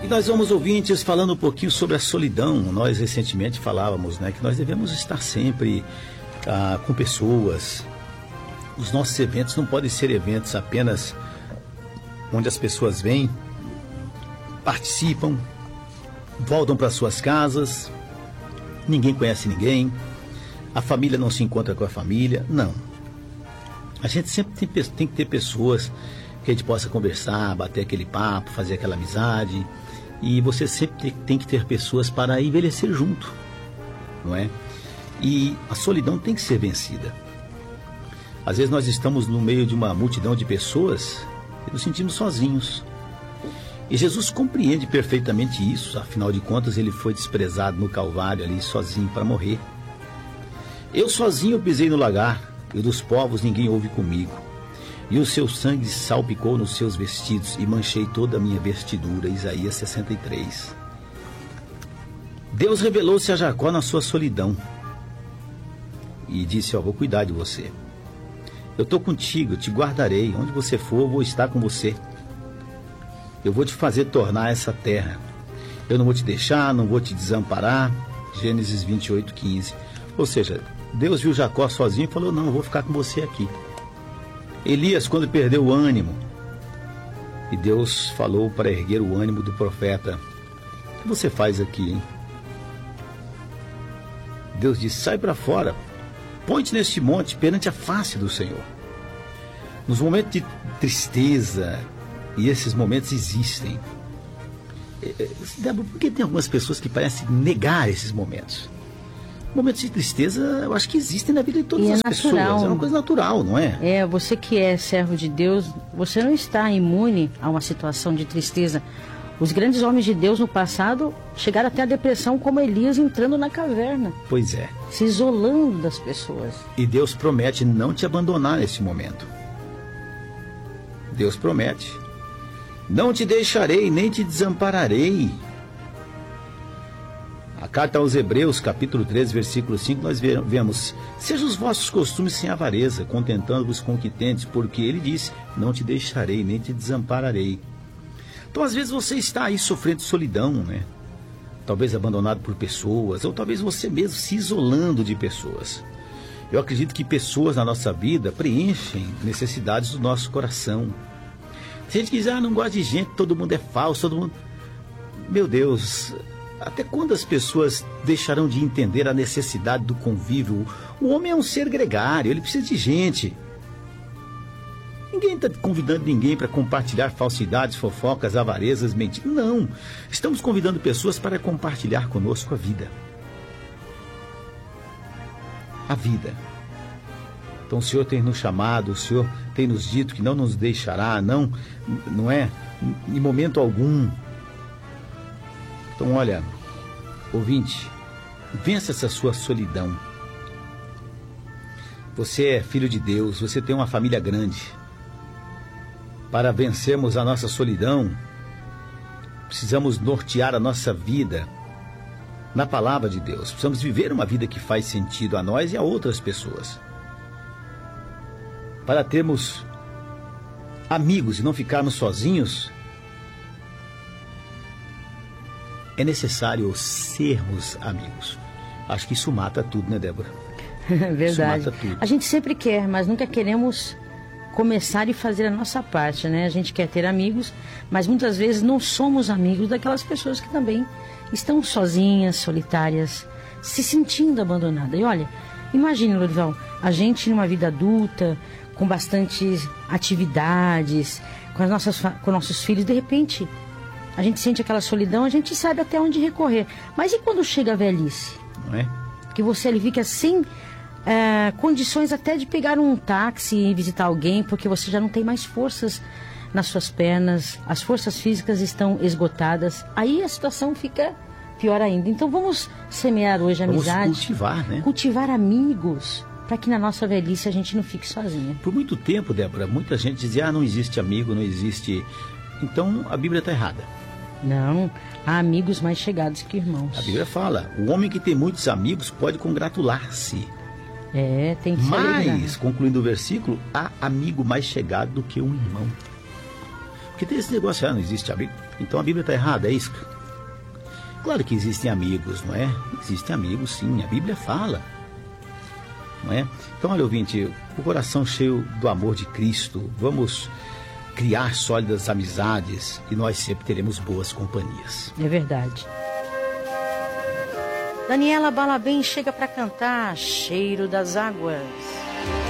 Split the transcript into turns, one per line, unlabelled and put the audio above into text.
E nós vamos, ouvintes, falando um pouquinho sobre a solidão. Nós recentemente falávamos, né, que nós devemos estar sempre com pessoas. Os nossos eventos não podem ser eventos apenas onde as pessoas vêm, participam, voltam para suas casas, ninguém conhece ninguém, a família não se encontra com a família. Não. A gente sempre tem que ter pessoas que a gente possa conversar, bater aquele papo, fazer aquela amizade. E você sempre tem que ter pessoas para envelhecer junto, não é? E a solidão tem que ser vencida. Às vezes nós estamos no meio de uma multidão de pessoas e nos sentimos sozinhos. E Jesus compreende perfeitamente isso. Afinal de contas, ele foi desprezado no Calvário ali sozinho para morrer. Eu sozinho pisei no lagar, e dos povos ninguém houve comigo. E o seu sangue salpicou nos seus vestidos e manchei toda a minha vestidura. Isaías 63. Deus revelou-se a Jacó na sua solidão e disse: vou cuidar de você. Eu estou contigo, eu te guardarei. Onde você for, eu vou estar com você. Eu vou te fazer tornar essa terra. Eu não vou te deixar, não vou te desamparar. Gênesis 28, 15. Ou seja, Deus viu Jacó sozinho e falou: não, eu vou ficar com você aqui. Elias, quando perdeu o ânimo, e Deus falou para erguer o ânimo do profeta: o que você faz aqui, hein? Deus disse: sai para fora, põe-te neste monte perante a face do Senhor. Nos momentos de tristeza, e esses momentos existem, Débora, por que tem algumas pessoas que parecem negar esses momentos? Momentos de tristeza, eu acho que existem na vida de todas as pessoas. É uma coisa natural, não é?
Você que é servo de Deus, você não está imune a uma situação de tristeza. Os grandes homens de Deus no passado chegaram até a depressão, como Elias entrando na caverna.
Pois é.
Se isolando das pessoas.
E Deus promete não te abandonar nesse momento. Deus promete: não te deixarei, nem te desampararei. A carta aos Hebreus, capítulo 13, versículo 5, nós vemos: sejam os vossos costumes sem avareza, contentando-vos com o que tendes, porque ele disse: não te deixarei, nem te desampararei. Então, às vezes você está aí sofrendo solidão, né? Talvez abandonado por pessoas, ou talvez você mesmo se isolando de pessoas. Eu acredito que pessoas na nossa vida preenchem necessidades do nosso coração. Tem gente que diz: não gosta de gente, todo mundo é falso, todo mundo... Meu Deus... Até quando as pessoas deixarão de entender a necessidade do convívio? O homem é um ser gregário, ele precisa de gente. Ninguém está convidando ninguém para compartilhar falsidades, fofocas, avarezas, mentiras. Não, estamos convidando pessoas para compartilhar conosco a vida. A vida. Então o Senhor tem nos chamado, o Senhor tem nos dito que não nos deixará, não é? Em momento algum. Então, olha, ouvinte, vença essa sua solidão. Você é filho de Deus, você tem uma família grande. Para vencermos a nossa solidão, precisamos nortear a nossa vida na palavra de Deus. Precisamos viver uma vida que faz sentido a nós e a outras pessoas. Para termos amigos e não ficarmos sozinhos, é necessário sermos amigos. Acho que isso mata tudo, né, Débora?
Verdade.
Isso mata tudo.
A gente sempre quer, mas nunca queremos começar e fazer a nossa parte, né? A gente quer ter amigos, mas muitas vezes não somos amigos daquelas pessoas que também estão sozinhas, solitárias, se sentindo abandonadas. E olha, imagine, Lorival, a gente numa vida adulta, com bastantes atividades, com nossos filhos, de repente... A gente sente aquela solidão, a gente sabe até onde recorrer. Mas e quando chega a velhice?
Não é?
Que você ali fica sem condições até de pegar um táxi e visitar alguém, porque você já não tem mais forças nas suas pernas, as forças físicas estão esgotadas. Aí a situação fica pior ainda. Então vamos semear hoje a amizade.
Vamos cultivar, né?
Cultivar amigos, para que na nossa velhice a gente não fique sozinha.
Por muito tempo, Débora, muita gente dizia: não existe amigo, não existe... Então a Bíblia está errada.
Não, há amigos mais chegados que irmãos.
A Bíblia fala: o homem que tem muitos amigos pode congratular-se.
Tem que se alegrar.
Mas, concluindo o versículo, há amigo mais chegado do que um irmão. Porque tem esse negócio, não existe amigo. Então a Bíblia está errada, é isso? Claro que existem amigos, não é? Existem amigos, sim. A Bíblia fala. Não é? Então, olha, ouvinte, o coração cheio do amor de Cristo, vamos criar sólidas amizades e nós sempre teremos boas companhias.
É verdade. Daniela Balabem chega para cantar Cheiro das Águas.